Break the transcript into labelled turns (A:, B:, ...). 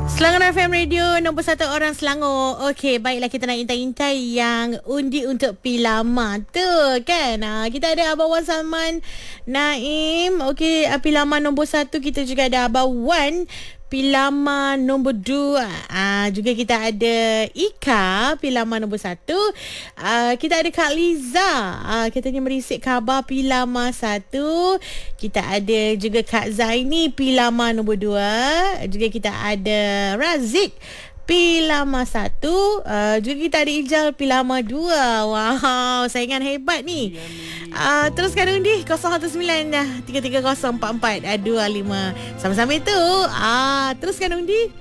A: Selangor FM Radio, nombor 1 orang Selangor. Okey, baiklah, kita nak intai-intai yang undi untuk Pilama tu kan. Kita ada Abang Wan Salman Naim. Okey, Pilama nombor 1. Kita juga ada Abang Wan Pilama nombor 2. Juga kita ada Ika Pilama nombor 1. Kita ada Kak Liza. Katanya merisik khabar Pilama 1. Kita ada juga Kak Zaini Pilama nombor 2. Juga kita ada Razik Pilama 1. Juga kita ada Ijal Pilama 2. Wow, saingan hebat ni. Teruskan undi 019 330 44 25. Sama-sama itu. Teruskan undi.